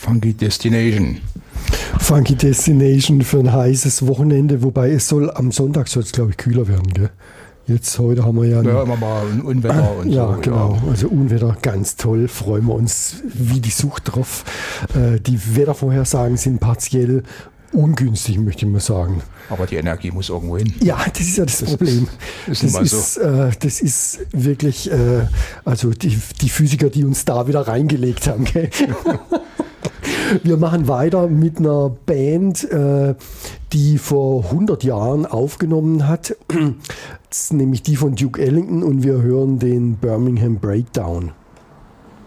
Funky Destination. Funky Destination für ein heißes Wochenende, wobei es soll am Sonntag soll es, glaube ich, kühler werden, gell? Jetzt heute haben wir ja immer mal ein Unwetter und ja, so. Genau. Ja. Also Unwetter, ganz toll, freuen wir uns wie die Sucht drauf. Die Wettervorhersagen sind partiell ungünstig, möchte ich mal sagen. Aber die Energie muss irgendwo hin. Ja, das ist ja das Problem. Das ist wirklich, also die Physiker, die uns da wieder reingelegt haben. Gell? Wir machen weiter mit einer Band, die vor 100 Jahren aufgenommen hat. Das ist nämlich die von Duke Ellington und wir hören den Birmingham Breakdown.